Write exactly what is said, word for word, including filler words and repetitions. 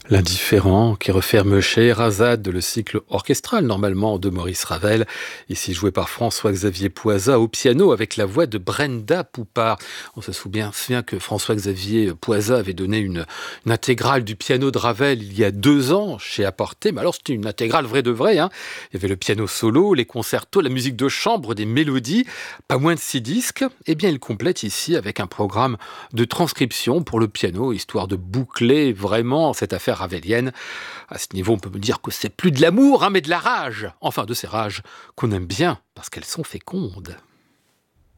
L'indifférent qui referme Scheherazade, le cycle orchestral normalement de Maurice Ravel, ici joué par François-Xavier Poysa au piano avec la voix de Brenda Poupart. On se souvient, souvient que François-Xavier Poysa avait donné une, une intégrale du piano de Ravel il y a deux ans chez Apporté, mais alors c'était une intégrale vraie de vrai. Hein. Il y avait le piano solo, les concertos, la musique de chambre, des mélodies, pas moins de six disques. Eh bien il complète ici avec un programme de transcription pour le piano, histoire de boucler vraiment cette affaire ravelienne. À ce niveau, on peut me dire que c'est plus de l'amour, hein, mais de la rage. Enfin, de ces rages qu'on aime bien parce qu'elles sont fécondes.